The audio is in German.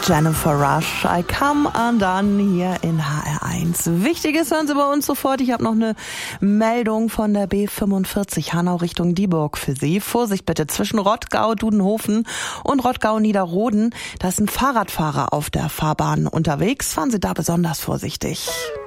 Jennifer Rush, I Come Undone hier in HR1. Wichtiges hören Sie bei uns sofort. Ich habe noch eine Meldung von der B45 Hanau Richtung Dieburg für Sie. Vorsicht bitte, zwischen Rottgau, Dudenhofen und Rottgau-Niederroden. Da ist ein Fahrradfahrer auf der Fahrbahn unterwegs. Fahren Sie da besonders vorsichtig.